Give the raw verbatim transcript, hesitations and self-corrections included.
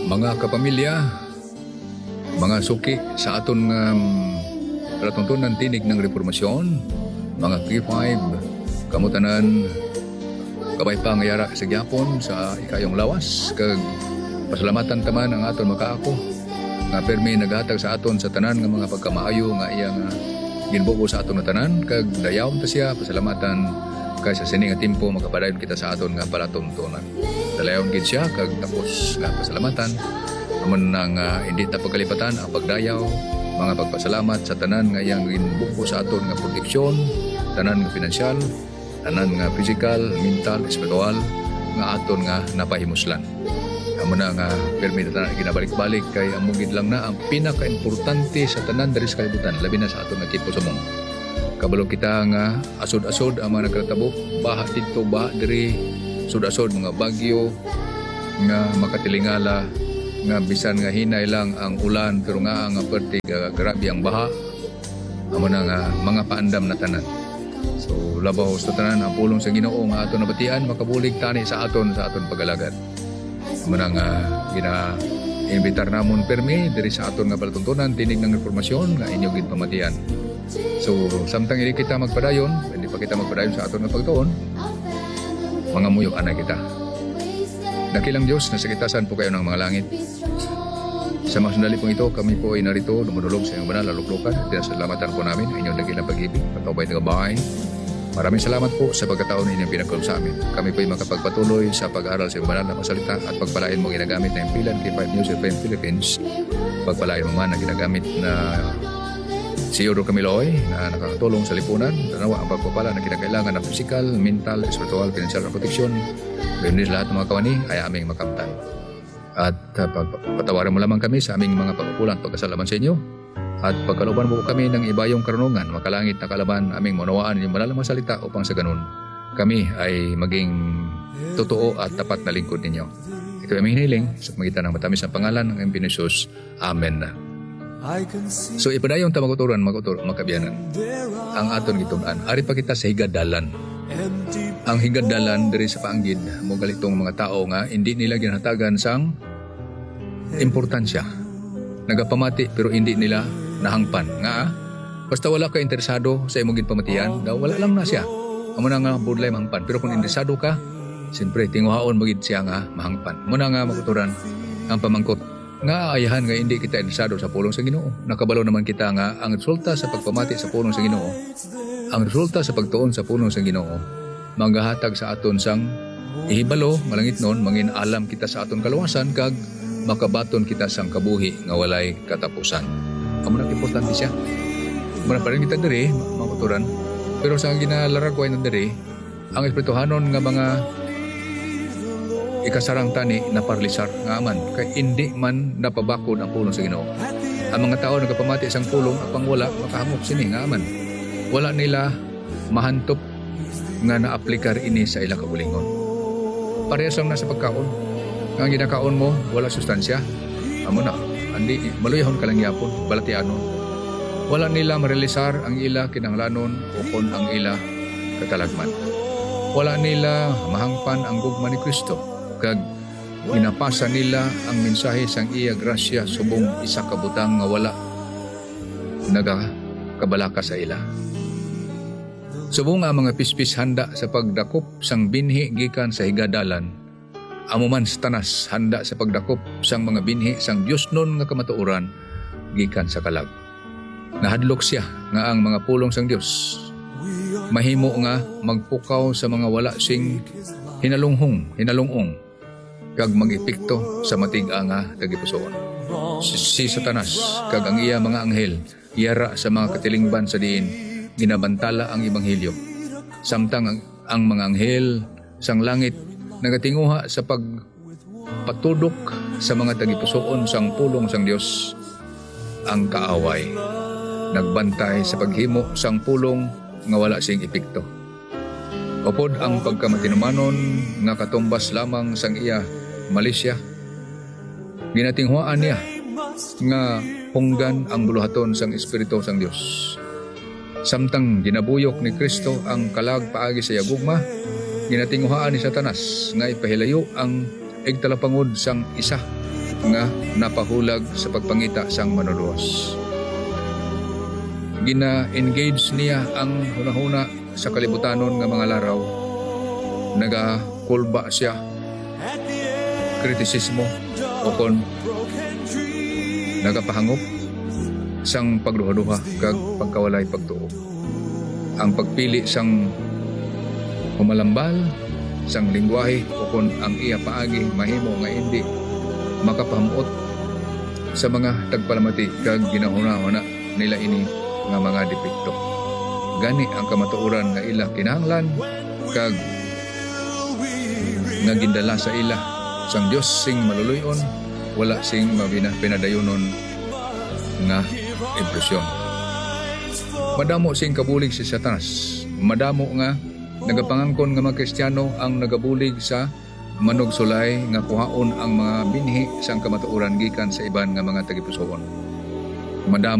Mga kapamilya, mga suki sa aton um, palatuntunan tinig ng reformasyon, mga K five, kamutanan, kabay pa ngayara sa gyapon sa ikayong lawas, kag pasalamatan taman ang aton makaako, nga permi naghatag sa aton sa tanan nga mga pagkamaayo nga iyang uh, ginbubo sa aton na tanan, kag dayaw ta siya, pasalamatan kay sa sini nga timpo makapadayon kita sa aton nga palatuntunan. Dalayon gid siya kag tapos nga pasalamatan amon nang uh, hindi ta pagkalipatan ang pagdayaw, mga pagpasalamat sa tanan nga iyang ginbubo sa aton nga proteksyon, tanan nga pinansyal, tanan nga physical, mental, espiritual nga aton nga napahimuslan. Amo na nga permi ta ginabalik-balik kay among gid lang na ang pinaka-importante sa tanan diri sa kalibutan, labi na sa aton nga tipo sa mong. Kabalo kita nga asod-asod ang mga nagkatabok, baha dito, baha diri, sud-asod mga bagyo nga makatilingala nga bisan nga hinay lang ang ulan pero nga ang perti grabe ang baha. Amo na nga mga paandam na tanan. So labaw sa tanan ang pulong sa Ginoo nga aton nabatian makabulig tani sa aton sa aton pagalagad. Amo na nga gina imbitar namon permi diri sa aton nga palatuntunan tinig ng informasyon nga inyo gid pamatian. So samtang hindi kita magpadayon, hindi pa kita magpadayon sa aton nga pagtuon, mga muyok ana kita. Dakilang Diyos, nasa kitasan po kayo ng mga langit. Sa mga sandali pong ito, kami po ay narito, dumudulog sa inyong banal, laluklukan. Pinasalamatan po namin ang inyong dakilang pag-ibig, patubay na gabahay. Maraming salamat po sa pagkataon inyong pinagkulong sa amin. Kami po ay makapagpatuloy sa pag-aaral sa inyong banal na masalita at pagpalain mo ginagamit na impilan K five News F M Philippines. Pagpalain mo man na ginagamit na si Yodo Camiloy na nakakatulong sa lipunan. Tanawa ang pagpapala na kinakailangan ng physical, mental, spiritual, financial na proteksyon. Gayun din lahat ng mga kawani ay aming makamtan. At uh, patawaran mo lamang kami sa aming mga pagkukulang pagkasalaman sa inyo. At pagkalooban mo kami ng ibayong karunungan, makalangit na kalaban, aming manawaan yung malalang salita upang sa ganun kami ay maging totoo at tapat na lingkod ninyo. Ito ay aming hiniling sa pamagitan ng matamis na pangalan ng aming Pinisus. Amen. So ipadayon ta maguturan magutur makabiyanan ang aton gitun-an ari pa kita sa higadalan. Ang higadalan diri sa paanggid mo galitong mga tao nga hindi nila ginhatagan sang importansya. Nagapamati pero hindi nila nahangpan nga basta wala ka interesado sa imong ginpamatian daw wala lang na siya. Amo na nga budlay mahangpan pero kung interesado ka siyempre tinguhaon mo gid siya nga mahangpan. Mo na nga maguturan ang pamangkot nga ayahan nga hindi kita interesado sa pulong sa Ginoo. Nakabalo naman kita nga ang resulta sa pagpamati sa pulong sa Ginoo, ang resulta sa pagtuon sa pulong sa Ginoo, manggahatag sa aton sang ihibalo, malangit nun, mangin alam kita sa aton kaluwasan, kag makabaton kita sang kabuhi nga walay katapusan. Amo na importante siya. Muna pa rin kita diri, makuturan, pero sa ginalaragway na diri, ang espirituhanon nga mga ikasarang tani na parlisar nga man kay hindi man napabakod ang pulong sa Ginoo. Ang mga tao nagapamati sang pulong apang wala makahamok sini nga man. Wala nila mahantop nga naaplikar ini sa ila kaulingon. Parehas lang na sa pagkaon. Nga ginakaon mo wala sustansya. Amo na andi maluyahon ka lang yapon balatianon. Wala nila marealisar ang ila kinahanglanon ukon ang ila katalagman. Wala nila mahangpan ang gugma ni Kristo. Kag ginapasa nila ang mensahe sang iya grasya subong isa ka butang nga wala nagakabalaka sa ila. Subong nga mga pispis handa sa pagdakop sang binhi gikan sa higadalan, amo man sa tanas handa sa pagdakop sang mga binhi sang Dios nun nga kamatuoran gikan sa kalag. Nahadlok siya nga ang mga pulong sang Dios mahimo nga magpukaw sa mga wala sing hinalunghong, hinalungong kag mag-epekto sa matiga nga tagipusoon. Si, si Satanas kag ang iya mga anghel yara sa mga katilingban sa diin ginabantala ang ebanghelyo. Samtang ang, ang mga anghel sang langit nagatinguha sa pagpatudok sa mga tagipusoon sang pulong sang Dios. Ang kaaway nagbantay sa paghimo sang pulong nga wala sing epekto. Upod ang pagkamatinumanon nga katumbas lamang sang iya Malaysia. Ginatinghuaan niya nga punggan ang buluhaton sang Espiritu sang Dios. Samtang ginabuyok ni Kristo ang kalag paagi sa yagugma, ginatinghuhaan ni Satanas nga ipahilayo ang igtalapangod sang isa nga napahulag sa pagpangita sang manuluwas. Gina-engage niya ang hunahuna sa kalibutanon nga mga laraw. Nagakulba siya kritisismo o kon nagapahangop sang pagduha-duha kag pagkawalay pagtuo. Ang pagpili sang humalambal sang lingwahe o kon ang iya paagi mahimo nga hindi makapahamuot sa mga tagpalamati kag ginahuna-huna nila ini nga mga depekto. Gani ang kamatuoran nga ila kinahanglan kag nga gindala sa ila sang Dios sing maluluyon, wala sing mabina pinadayonon nga impresyon. Madamo sing kabulig si Satanas. Madamo nga nagapangangkon nga mga Kristiyano ang nagabulig sa manugsulay nga kuhaon ang mga binhi sang kamatuoran gikan sa iban nga mga tagipusoon. Madamo